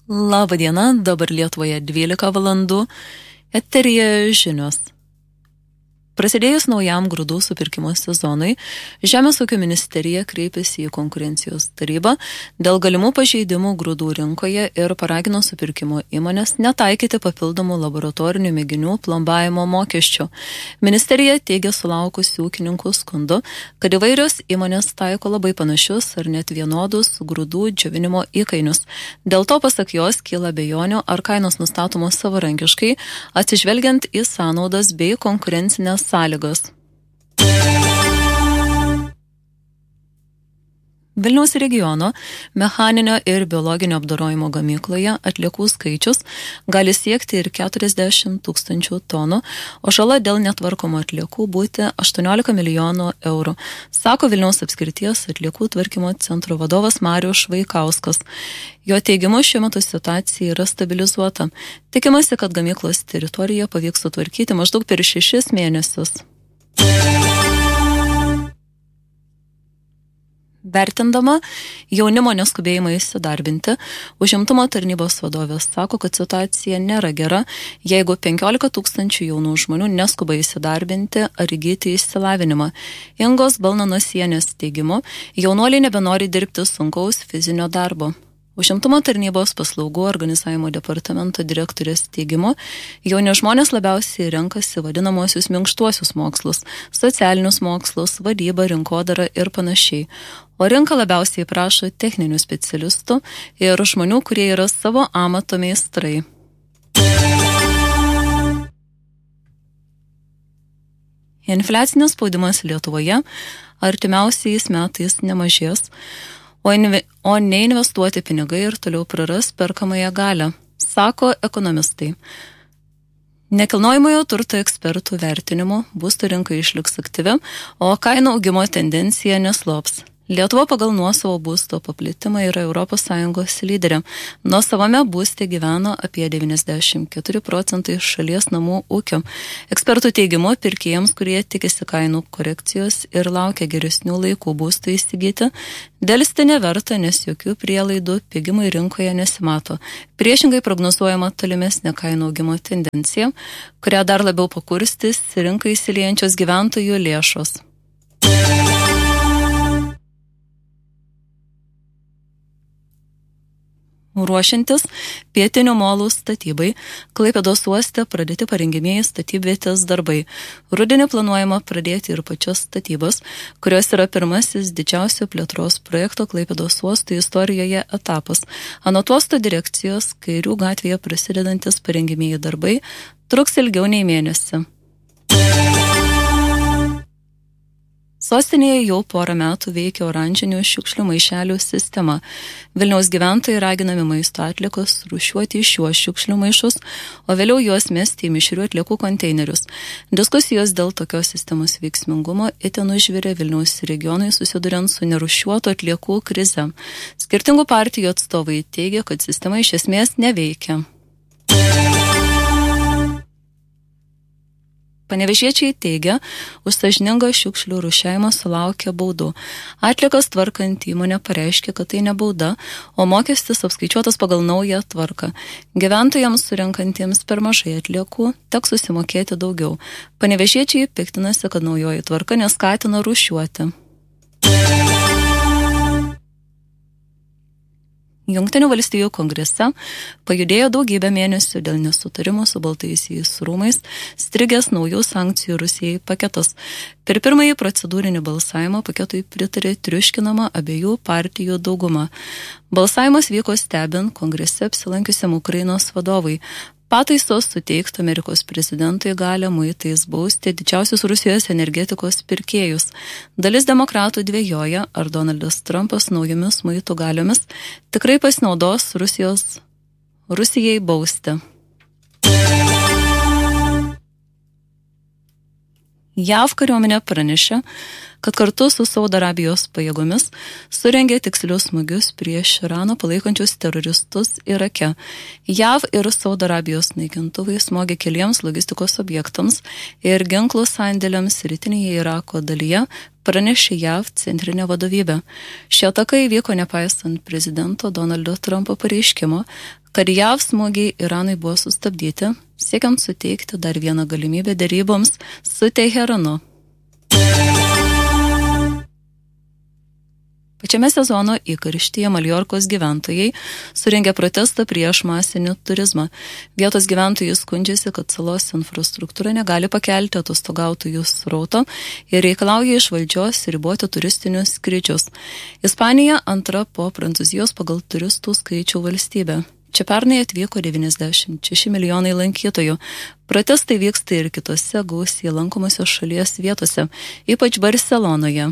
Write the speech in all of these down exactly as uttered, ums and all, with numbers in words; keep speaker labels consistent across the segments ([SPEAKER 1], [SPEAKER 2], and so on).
[SPEAKER 1] Labą dieną, dabar Lietuvoje dvylika valandų, eteryje žinios. Prasidėjus naujam grūdų supirkimo sezonui, Žemės ūkio ministerija kreipėsi į konkurencijos tarybą dėl galimų pažeidimų grūdų rinkoje ir paragino supirkimo įmonės netaikyti papildomų laboratorinių mėginių plombavimo mokesčių. Ministerija teigia sulaukusi ūkininkų skundų, kad įvairios įmonės taiko labai panašius ar net vienodus grūdų džiovinimo įkainius. Dėl to, pasak jos, kyla abejonių, ar kainos nustatomos savarankiškai, atsižvelgiant į sąnaudas bei konkurencinės sąlygos. Vilniaus regiono mechaninio ir biologinio apdorojimo gamykloje atliekų skaičius gali siekti ir keturiasdešimt tūkstančių tonų, o žala dėl netvarkomų atliekų būti aštuoniolika milijonų eurų, sako Vilniaus apskrities atliekų tvarkymo centro vadovas Marius Švaikauskas. Jo teigimu, šiuo metu situacija yra stabilizuota. Tikimasi, kad gamyklos teritoriją pavyks sutvarkyti maždaug per šešis mėnesius. Vertindama jaunimo neskubėjimą įsidarbinti, užimtumo tarnybos vadovės sako, kad situacija nėra gera, jeigu penkiolika tūkstančių jaunų žmonių neskuba įsidarbinti ar įgyti išsilavinimą. Ingos Balnanosienės teigimu, jaunuoliai nebenori dirbti sunkaus fizinio darbo. Užimtumo tarnybos paslaugų organizavimo departamento direktorės teigimu, jauni žmonės labiausiai renkasi vadinamosius minkštuosius mokslus, socialinius mokslus, vadybą, rinkodarą ir panašiai. O rinka labiausiai prašo techninių specialistų ir žmonių, kurie yra savo amato meistrai. Infliacinis spaudimas Lietuvoje artimiausiais metais nemažės, o, inve, o neinvestuoti pinigai ir toliau praras perkamąją galią, sako ekonomistai. Nekilnojamojo turto ekspertų vertinimu būsto rinka išliks aktyvi, o kainų augimo tendencija neslops. Lietuva pagal nuosavo būsto paplitimą yra Europos Sąjungos lyderė. Nuosavame būste gyvena apie devyniasdešimt keturi procentai šalies namų ūkio. Ekspertų teigimu, pirkėjams, kurie tikisi kainų korekcijos ir laukia geresnių laikų būstų įsigyti, dėlsti neverta, nes jokių prielaidų pigimui rinkoje nesimato. Priešingai prognozuojama tolimesnė kainų augimo tendencija, kurią dar labiau pakurstys rinkai įsiliejančios gyventojų lėšos. Ruošiantis pietinių molų statybai, Klaipėdos uoste pradėti parengiamieji statybvietės darbai. Rudenį planuojama pradėti ir pačios statybos, kurios yra pirmasis didžiausio plėtros projekto Klaipėdos uosto istorijoje etapas. Anot uosto direkcijos, Kairių gatvėje prasidedantis parengiamieji darbai truks ilgiau nei mėnesį. Sostinėje jau porą metų veikia oranžinių šiukšlių maišelių sistema. Vilniaus gyventojai raginami maisto atliekos rūšiuoti iš šiuos šiukšlių maišus, o vėliau juos mesti į mišrių atliekų konteinerius. Diskusijos dėl tokios sistemos veiksmingumo itin užvirė Vilniaus regionai susiduriant su nerūšiuotų atliekų krize. Skirtingų partijų atstovai teigia, kad sistema iš esmės neveikia. Panevėžiečiai teigia, už sąžiningą šiukšlių rūšiavimą sulaukia baudų. Atliekas tvarkant įmonė pareiškė, kad tai ne bauda, o mokestis apskaičiuotas pagal naują tvarką. Gyventojams surenkantiems per mažai atliekų teks susimokėti daugiau. Panevėžiečiai piktinasi, kad naujoji tvarka neskatina rūšiuoti. Jungtinių valstijų kongrese pajudėjo daugybę mėnesių dėl nesutarimų su Baltaisiais rūmais strigęs naujų sankcijų Rusijai paketas. Per pirmąjį procedūrinį balsavimą paketui pritarė triuškinama abiejų partijų dauguma. Balsavimas vyko stebint kongrese apsilankiusiam Ukrainos vadovui. Pataisos suteiktų Amerikos prezidentui galią muitais bausti didžiausius Rusijos energetikos pirkėjus. Dalis demokratų dvejoja, ar Donaldas Trumpas naujomis muitų galiomis tikrai pasinaudos Rusijos, Rusijai bausti. J A V kariuomenė pranešė, kad kartu su Saudo Arabijos pajėgomis surengė tikslius smūgius prieš Iraną palaikančius teroristus Irake. J A V ir Saudo Arabijos naikintuvai smogė keliems logistikos objektams ir ginklų sandėliams rytinėje Irako dalyje, pranešė J A V centrinė vadovybė. Šie atakai vyko nepaisant prezidento Donaldo Trumpo pareiškimo, kad J A V smūgiai Iranui buvo sustabdyti, siekiant suteikti dar vieną galimybę deryboms su Teheranu. Pačiame sezono įkarštyje Maljorkos gyventojai surengė protestą prieš masinį turizmą. Vietos gyventojai skundžiasi, kad salos infrastruktūra negali pakelti atostogautojų srauto ir reikalauja iš valdžios riboti turistinius skrydžius. Ispanija antra po Prancūzijos pagal turistų skaičių valstybė. Čia pernai atvyko devyniasdešimt šeši milijonai lankytojų. Protestai vyksta ir kitose gausiai lankomose šalies vietose, ypač Barcelonoje.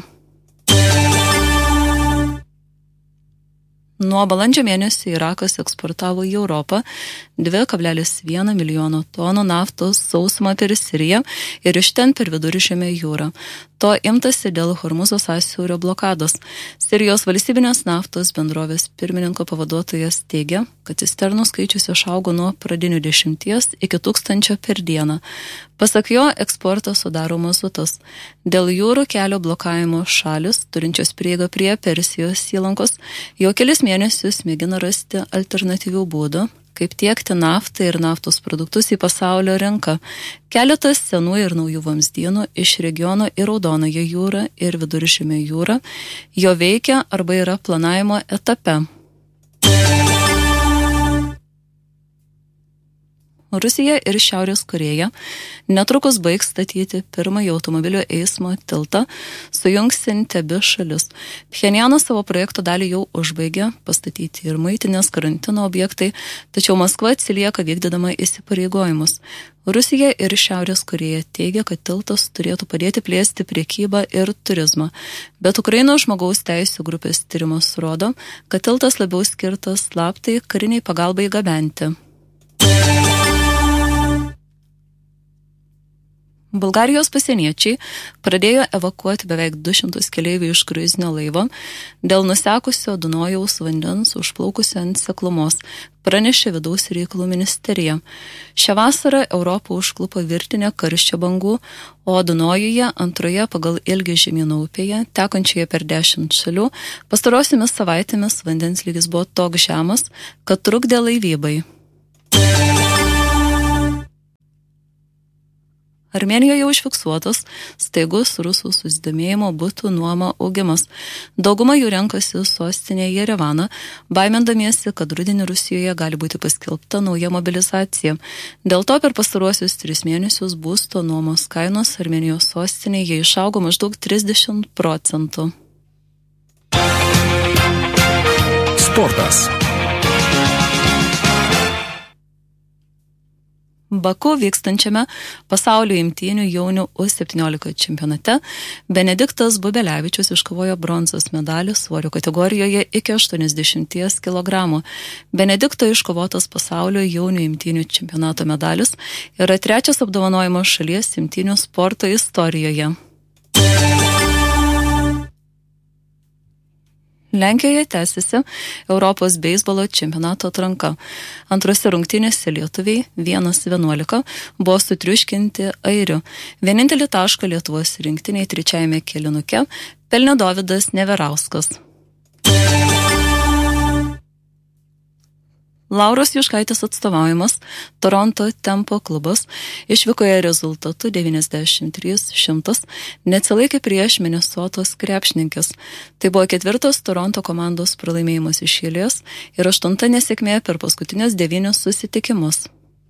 [SPEAKER 1] Nuo balandžio mėnesio Irakas eksportavo į Europą dvi kablelis vienas milijono tonų naftos sausumą per Siriją ir iš ten per Viduržemio jūrą. To imtasi dėl Hormuzo sąsiaurio blokados. Sirijos valstybinės naftos bendrovės pirmininko pavaduotojas teigia, kad cisternų skaičius išaugo nuo pradinių dešimties iki tūkstančio per dieną. Pasak jo, eksportą sudaro mazutas. Dėl jūrų kelio blokavimo šalis, turinčios prieigą prie Persijos įlankos, jau kelis mėnesius mėgina rasti alternatyvių būdų, kaip tiekti naftą ir naftos produktus į pasaulio rinką. Keletas senų ir naujų vamzdynų iš regiono į Raudonąją jūrą ir Viduržemio jūrą jo veikia arba yra planavimo etape. Rusija ir Šiaurės Korėja netrukus baigs statyti pirmąjį automobilių eismo tiltą, sujungsiantį abi šalis. Pchenjanas savo projekto dalį jau užbaigė, pastatyti ir muitinės karantino objektai, tačiau Maskva atsilieka vykdydama įsipareigojimus. Rusija ir Šiaurės Korėja teigia, kad tiltas turėtų padėti plėsti priekybą ir turizmą. Bet Ukrainos žmogaus teisių grupės tyrimas rodo, kad tiltas labiau skirtas slaptai kariniai pagalbai gabenti. Bulgarijos pasieniečiai pradėjo evakuoti beveik du šimtus keleivių iš kruizinio laivo dėl nusekusio Dunojaus vandens užplaukusio ant seklumos, pranešė vidaus reikalų ministerija. Šią vasarą Europą užklupo virtinė karščio bangų, o Dunojuje, antroje pagal ilgį žemyno upėje, tekančioje per dešimt šalių, pastarosiomis savaitėmis vandens lygis buvo toks žemas, kad trukdė laivybai. Armėnijoje užfiksuotas staigus rusų susidomėjimo butų nuoma augimas. Dauguma jų renkasi sostinėje Jerevaną, baimindamiesi, kad rudenį Rusijoje gali būti paskelbta nauja mobilizacija. Dėl to per pastaruosius tris mėnesius būsto nuomos kainos Armėnijos sostinėje išaugo maždaug trisdešimt procentų.
[SPEAKER 2] Sportas.
[SPEAKER 1] Baku vykstančiame pasaulio imtynių jaunių U septyniolika čempionate Benediktas Bubelevičius iškovojo bronzos medalį svorio kategorijoje iki aštuoniasdešimt kilogramų. Benedikto iškovotas pasaulio jaunių imtynių čempionato medalis yra trečias apdovanojimas šalies imtynių sporto istorijoje. Lenkijoje tęsiasi Europos beisbolo čempionato atranka. Antrose rungtynėse lietuviai vienas vienuolika buvo sutriuškinti airių. Vienintelį tašką Lietuvos rinktiniai trečiajame kėlinuke pelnė Dovydas Neverauskas. Lauros Juškaitės atstovaujamas Toronto Tempo klubas išvykoje rezultatu devyniasdešimt trys šimtas neatsilaikė prieš Minesotos krepšininkes. Tai buvo ketvirtas Toronto komandos pralaimėjimas iš eilės ir aštunta nesėkmė per paskutinius devynius susitikimus.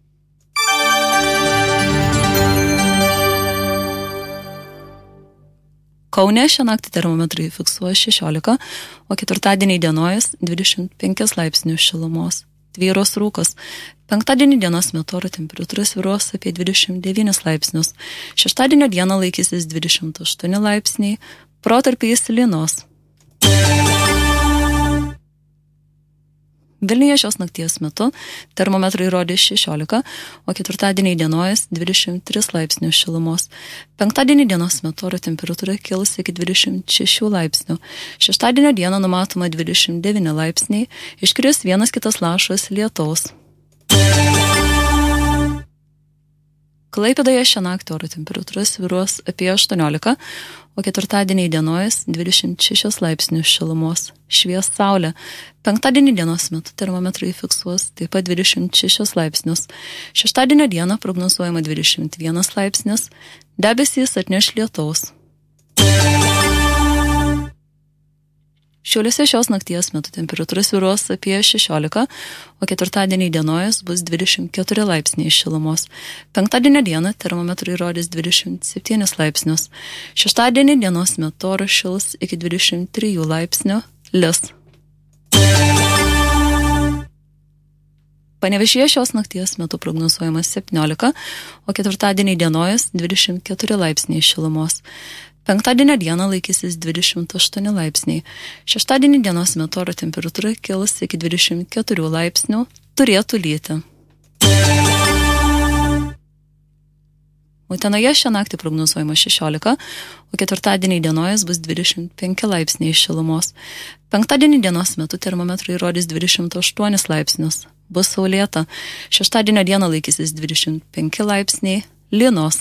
[SPEAKER 1] Kaune šią naktį termometrai fiksuoja šešiolika, o ketvirtadienį dienojas dvidešimt penki laipsnių šilumos. Tvyros rūkas. Penktadienį dienos metu oro temperatūra svyruos apie dvidešimt devynis laipsnius. Šeštadienio dieną laikysis dvidešimt aštuoni laipsniai, protarpiais lynos. Vilniuje šios nakties metu termometrai rodė šešiolika, o ketvirtadienį dienojas dvidešimt tris laipsnių šilumos. Penktadienį dienos metu oro temperatūra kils iki dvidešimt šešių laipsnių. Šeštadienio dieną numatoma dvidešimt devyni laipsniai, iškris vienas kitas lašas lietaus. Klaipėdoje šią naktį oro temperatūra svyruos apie aštuoniolika, o ketvirtadienį dienojas dvidešimt šeši laipsnių šilumos. Švies saulė. Penktadienį dienos metu termometrai fiksuos taip pat dvidešimt šešis laipsnius. Šeštadienio dieną prognozuojama dvidešimt vienas laipsnis, debesys atneš lietaus. Šiauliuose šios nakties metu temperatūra svyruos apie šešiolika, o ketvirtadienį dienojas bus dvidešimt keturi laipsniai šilumos. Penktadienio dieną termometrai rodys dvidešimt septynis laipsnius. Šeštadienį dienos metu oras šils iki dvidešimt trijų laipsnių, lis. Panevėžyje šios nakties metu prognozuojamas septyniolika, o ketvirtadienį dienojas dvidešimt keturi laipsniai šilumos. Penktadienio dieną laikysis dvidešimt aštuoni laipsniai. Šeštadienį dienos metu oro temperatūra kils iki dvidešimt keturių laipsnių, turėtų lyti. Utenoje šią naktį prognozuojama šešiolika, o ketvirtadienį dienojas bus dvidešimt penki laipsniai šilumos. Penktadienį dienos metu termometrai rodys dvidešimt aštuonis laipsnius. Bus saulėta. Šeštadienio dieną laikysis dvidešimt penki laipsniai, lynos.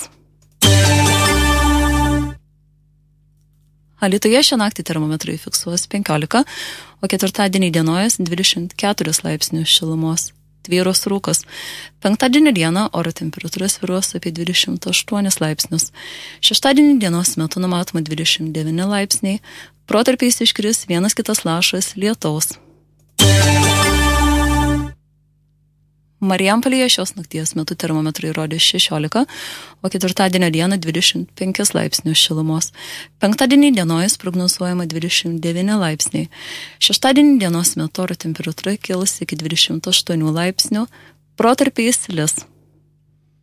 [SPEAKER 1] Alytuje šią naktį termometrai fiksuos penkiolika, o ketvirtadienį dienojas dvidešimt keturis laipsnius šilumos. Tvyros rūkas. Penktadienį dieną oro temperatūra svyruos apie dvidešimt aštuonis laipsnius. Šeštadienį dienos metu numatoma dvidešimt devyni laipsniai, protarpiais iškris vienas kitas lašas lietaus. Marijampolėje šios nakties metu termometrai rodė šešiolika, o ketvirtadienio dieną dvidešimt penkis laipsnius šilumos. Penktadienį dienojas prognozuojama dvidešimt devyni laipsniai. Šeštadienį dienos metu oro temperatūra kils iki dvidešimt aštuonių laipsnių, protarpiais lis.